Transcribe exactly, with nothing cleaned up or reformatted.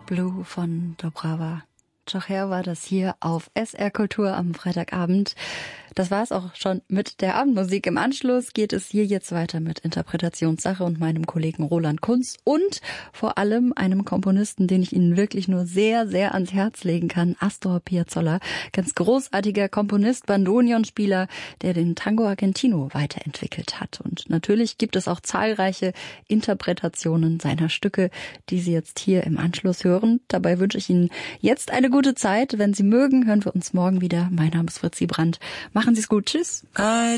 Blue von Dobrava Chocher war das hier auf S R Kultur am Freitagabend. Das war es auch schon mit der Abendmusik. Im Anschluss geht es hier jetzt weiter mit Interpretationssache und meinem Kollegen Roland Kunz und vor allem einem Komponisten, den ich Ihnen wirklich nur sehr, sehr ans Herz legen kann, Astor Piazzolla. Ganz großartiger Komponist, Bandonionspieler, der den Tango Argentino weiterentwickelt hat. Und natürlich gibt es auch zahlreiche Interpretationen seiner Stücke, die Sie jetzt hier im Anschluss hören. Dabei wünsche ich Ihnen jetzt eine gute Zeit. Wenn Sie mögen, hören wir uns morgen wieder. Mein Name ist Fritzi Brandt. Machen Sie es gut. Tschüss. I